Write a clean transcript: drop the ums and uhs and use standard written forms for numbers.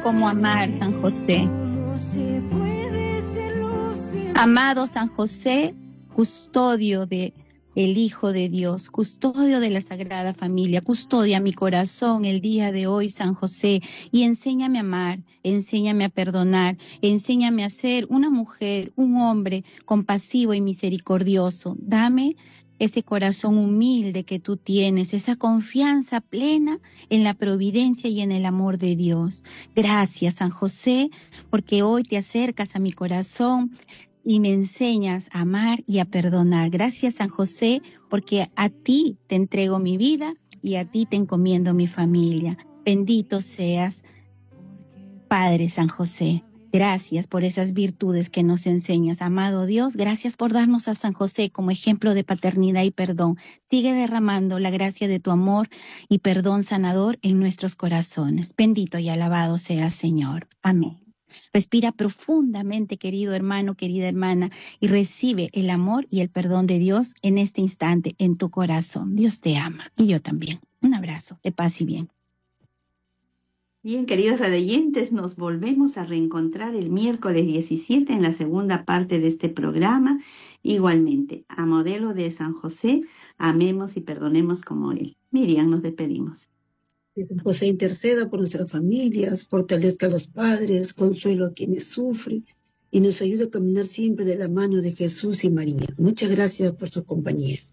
cómo amar, San José. Amado San José, custodio de el Hijo de Dios, custodio de la Sagrada Familia, custodia mi corazón el día de hoy, San José, y enséñame a amar, enséñame a perdonar, enséñame a ser una mujer, un hombre compasivo y misericordioso. Dame ese corazón humilde que tú tienes, esa confianza plena en la providencia y en el amor de Dios. Gracias, San José, porque hoy te acercas a mi corazón y me enseñas a amar y a perdonar. Gracias, San José, porque a ti te entrego mi vida y a ti te encomiendo mi familia. Bendito seas, Padre San José. Gracias por esas virtudes que nos enseñas, amado Dios. Gracias por darnos a San José como ejemplo de paternidad y perdón. Sigue derramando la gracia de tu amor y perdón sanador en nuestros corazones. Bendito y alabado seas, Señor. Amén. Respira profundamente, querido hermano, querida hermana, y recibe el amor y el perdón de Dios en este instante en tu corazón. Dios te ama y yo también. Un abrazo de paz y bien. Bien, queridos radioyentes, nos volvemos a reencontrar el miércoles 17 en la segunda parte de este programa. Igualmente, a modelo de San José, amemos y perdonemos como Él. Miriam, nos despedimos. Que San José interceda por nuestras familias, fortalezca a los padres, consuelo a quienes sufren y nos ayude a caminar siempre de la mano de Jesús y María. Muchas gracias por su compañía.